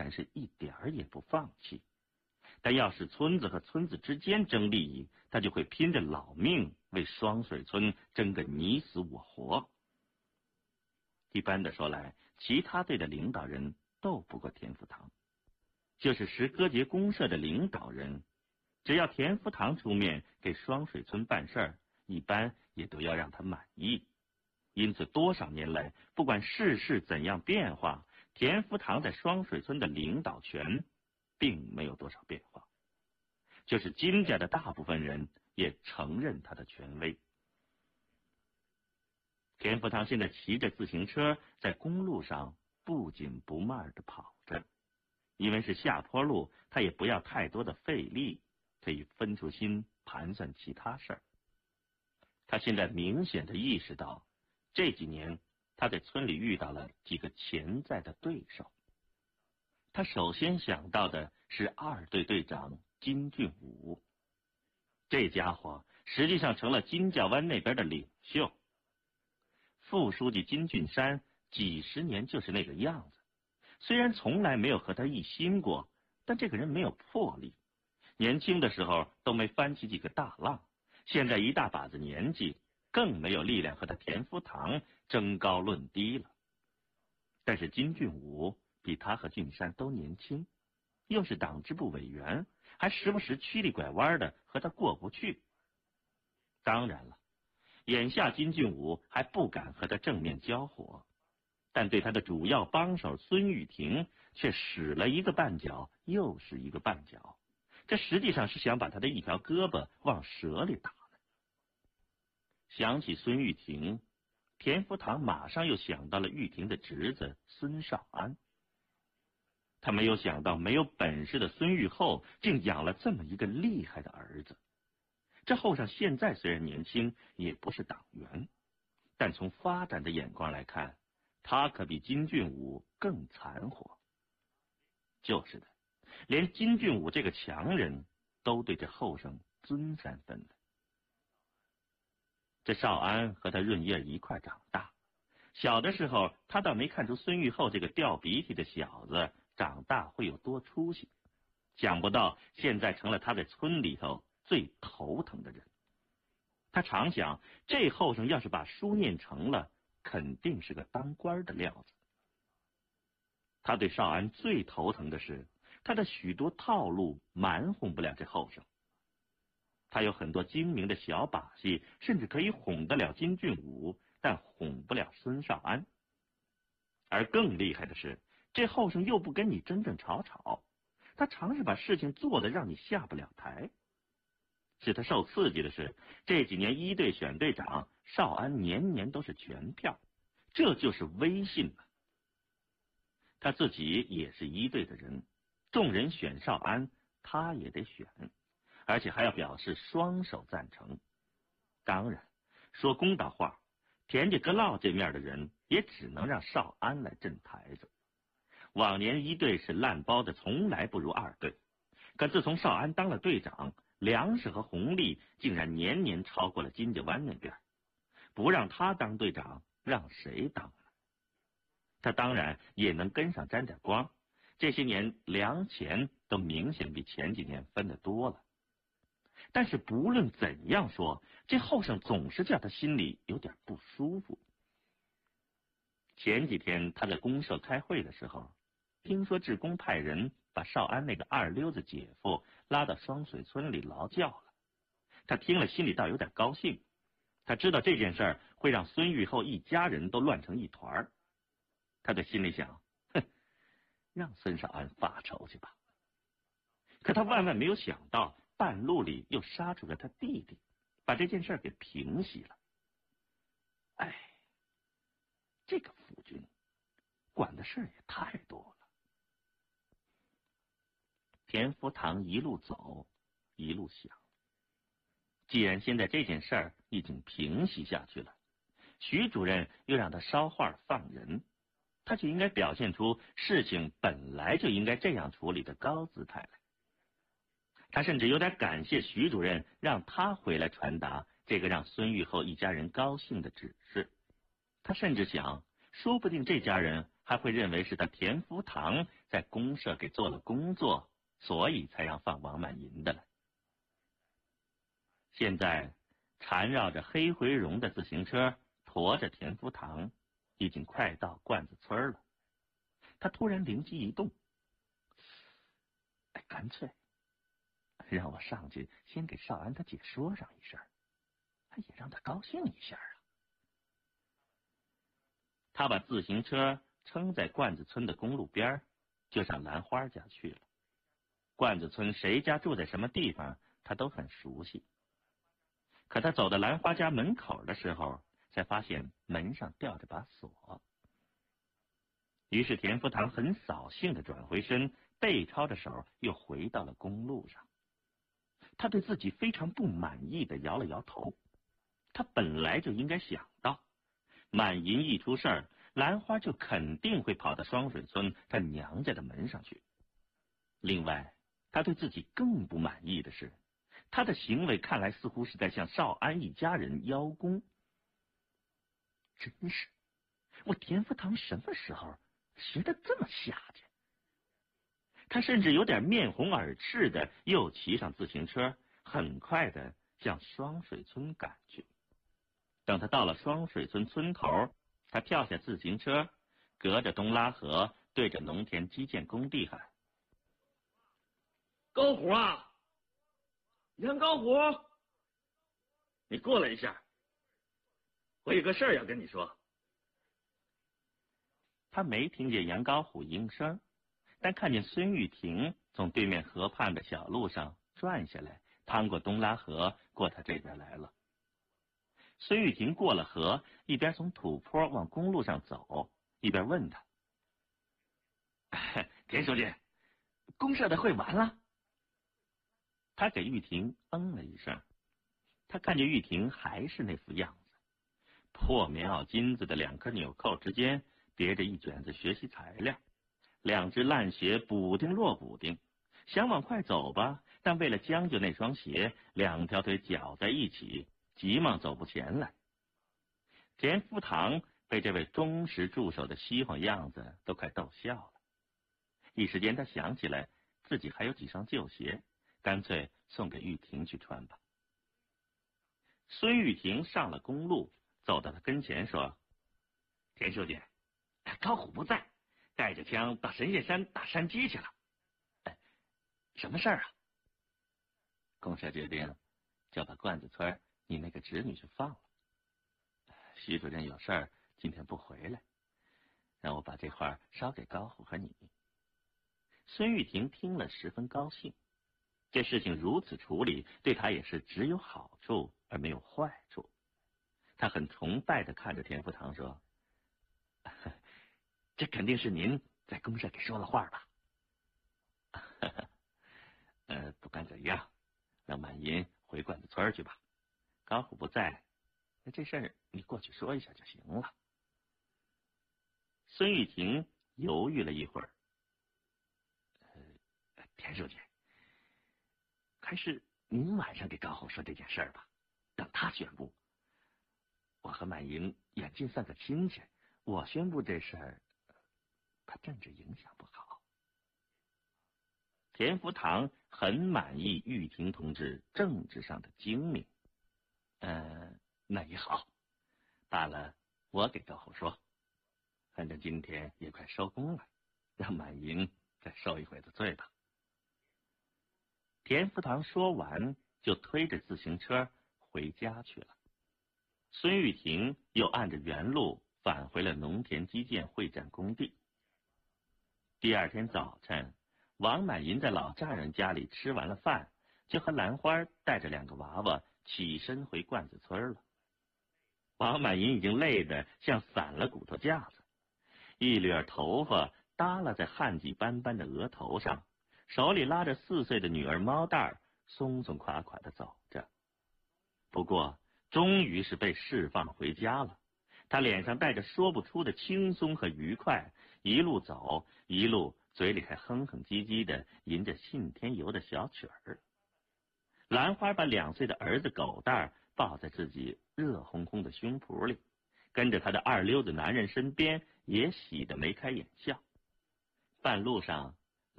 然是一点儿也不放弃。但要是村子和村子之间争利益，他就会拼着老命为双水村争个你死我活。一般的说来，其他队的领导人斗不过田福堂，就是石歌节公社的领导人，只要田福堂出面给双水村办事儿，一般也都要让他满意。因此多少年来，不管世事怎样变化，田福堂在双水村的领导权并没有多少变化，就是金家的大部分人也承认他的权威。田福堂现在骑着自行车在公路上不紧不慢地跑着，因为是下坡路，他也不要太多的费力，可以分出心盘算其他事儿。他现在明显地意识到，这几年他在村里遇到了几个潜在的对手。他首先想到的是二队队长金俊武，这家伙实际上成了金角湾那边的领袖。副书记金俊山几十年就是那个样子，虽然从来没有和他一心过，但这个人没有魄力，年轻的时候都没翻起几个大浪，现在一大把子年纪，更没有力量和他田福堂争高论低了。但是金俊武比他和俊山都年轻，又是党支部委员，还时不时曲里拐弯的和他过不去。当然了，眼下金俊武还不敢和他正面交火，但对他的主要帮手孙玉婷却使了一个绊脚又是一个绊脚，这实际上是想把他的一条胳膊往蛇里打呢。想起孙玉婷，田福堂马上又想到了玉婷的侄子孙少安。他没有想到没有本事的孙玉厚竟养了这么一个厉害的儿子。这后生现在虽然年轻，也不是党员，但从发展的眼光来看，他可比金俊武更残活。就是的，连金俊武这个强人都对这后生尊三分的。这少安和他润叶一块长大，小的时候他倒没看出孙玉厚这个掉鼻涕的小子长大会有多出息，想不到现在成了他在村里头最头疼的人。他常想，这后生要是把书念成了，肯定是个当官的料子。他对少安最头疼的是，他的许多套路瞒哄不了这后生。他有很多精明的小把戏，甚至可以哄得了金俊武，但哄不了孙少安。而更厉害的是，这后生又不跟你争争吵吵，他常是把事情做得让你下不了台。使他受刺激的是，这几年一队选队长，少安年年都是全票，这就是威信啊。他自己也是一队的人，众人选少安，他也得选，而且还要表示双手赞成。当然，说公道话，田家阁老这面的人也只能让少安来镇台子。往年一队是烂包的，从来不如二队，可自从少安当了队长，粮食和红利竟然年年超过了金家湾那边，不让他当队长，让谁当呢？他当然也能跟上沾点光，这些年粮钱都明显比前几年分得多了。但是不论怎样说，这后生总是叫他心里有点不舒服。前几天他在公社开会的时候，听说志工派人把少安那个二溜子姐夫拉到双水村里劳教了。他听了心里倒有点高兴，他知道这件事会让孙玉厚一家人都乱成一团。他在心里想，哼，让孙少安发愁去吧。可他万万没有想到，半路里又杀出了他弟弟，把这件事给平息了。哎，这个夫君管的事也太多了。田福堂一路走一路想，既然现在这件事已经平息下去了，徐主任又让他捎话放人，他就应该表现出事情本来就应该这样处理的高姿态来。他甚至有点感谢徐主任让他回来传达这个让孙玉厚一家人高兴的指示。他甚至想，说不定这家人还会认为是他田福堂在公社给做了工作，所以才让放王满银的了。现在缠绕着黑回绒的自行车驮着田福堂，已经快到罐子村了。他突然灵机一动，干脆让我上去先给少安他姐说上一声，也让他高兴一下啊。他把自行车撑在罐子村的公路边，就上兰花家去了。罐子村谁家住在什么地方，他都很熟悉。可他走到兰花家门口的时候，才发现门上吊着把锁。于是田福堂很扫兴的转回身，背抄着手又回到了公路上。他对自己非常不满意的摇了摇头。他本来就应该想到，满银一出事儿，兰花就肯定会跑到双水村他娘家的门上去。另外，他对自己更不满意的是，他的行为看来似乎是在向少安一家人邀功。真是，我田福堂什么时候学得这么下贱？他甚至有点面红耳赤的又骑上自行车，很快的向双水村赶去。等他到了双水村村头，他跳下自行车，隔着东拉河，对着农田基建工地喊：“高虎啊，杨高虎，你过来一下，我有个事儿要跟你说。”他没听见杨高虎应声，但看见孙玉婷从对面河畔的小路上转下来，趟过东拉河，过他这边来了。孙玉婷过了河，一边从土坡往公路上走，一边问他：“田书记，公社的会完了？”他给玉婷了一声。他看见玉婷还是那副样子，破棉袄金子的两颗纽扣之间别着一卷子学习材料，两只烂鞋补丁落补丁，想往快走吧，但为了将就那双鞋，两条腿绞在一起，急忙走不前来。田福堂被这位忠实助手的嬉晃样子都快逗笑了。一时间他想起来自己还有几双旧鞋，干脆送给玉婷去穿吧。孙玉婷上了公路，走到他跟前说：“田书记，高虎不在，带着枪到神仙山打山鸡去了。什么事儿啊？”“公社决定就把罐子村你那个侄女去放了。徐主任有事儿今天不回来，让我把这话捎给高虎和你。”孙玉婷听了十分高兴，这事情如此处理，对他也是只有好处而没有坏处。他很崇拜的看着田福堂说：“这肯定是您在公社给说了话吧？”“不管怎样，让满银回罐子村去吧。高虎不在，这事儿你过去说一下就行了。”孙玉婷犹豫了一会儿，田书记，还是您晚上给高虎说这件事儿吧，让他宣布。我和满银远近算个亲戚，我宣布这事儿，怕政治影响不好。田福堂很满意玉婷同志政治上的精明。那也好，罢了，我给高虎说，反正今天也快收工了，让满银再受一回的罪吧。田福堂说完，就推着自行车回家去了。孙玉婷又按着原路返回了农田基建会战工地。第二天早晨，王满银在老丈人家里吃完了饭，就和兰花带着两个娃娃起身回罐子村了。王满银已经累得像散了骨头架子，一绺头发耷拉在汗迹斑斑的额头上，手里拉着4岁的女儿猫蛋儿，松松垮垮的走着。不过终于是被释放回家了，他脸上带着说不出的轻松和愉快，一路走一路嘴里还哼哼唧唧的吟着信天游的小曲儿。兰花把2岁的儿子狗蛋儿抱在自己热烘烘的胸脯里，跟着他的2溜子男人身边也喜得眉开眼笑。 半路上，